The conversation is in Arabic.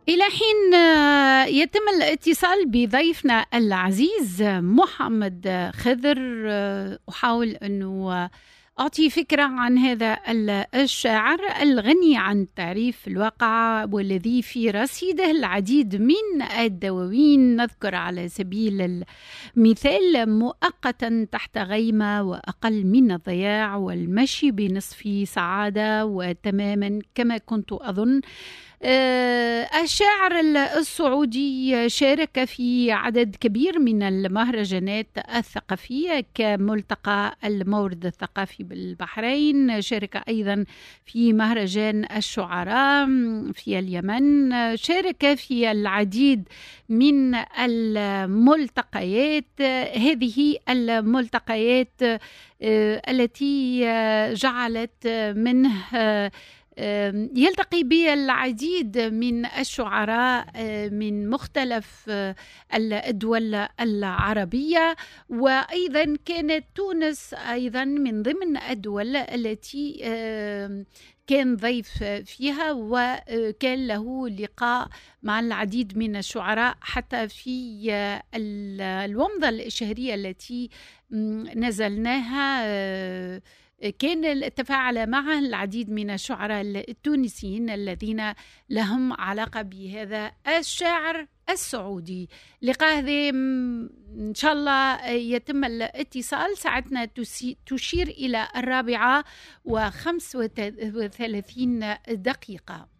إلى حين يتم الاتصال بضيفنا العزيز محمد خضر، أحاول أنه أعطي فكرة عن هذا الشاعر الغني عن تعريف الواقع والذي في رصيده العديد من الدواوين. نذكر على سبيل المثال مؤقتا تحت غيمة، وأقل من الضياع، والمشي بنصف سعادة، وتماما كما كنت أظن. الشاعر السعودي شارك في عدد كبير من المهرجانات الثقافية كملتقى المورد الثقافي بالبحرين، شارك أيضا في مهرجان الشعراء في اليمن، شارك في العديد من الملتقيات. هذه الملتقيات التي جعلت منه يلتقي بالعديد من الشعراء من مختلف الدول العربية، وأيضا كانت تونس أيضا من ضمن الدول التي كان ضيف فيها، وكان له لقاء مع العديد من الشعراء حتى في الومضة الشهرية التي نزلناها. كان تفاعل معه العديد من الشعراء التونسيين الذين لهم علاقة بهذا الشاعر السعودي. لقاء هذا إن شاء الله يتم الاتصال. ساعتنا تشير إلى 4:35 دقيقة.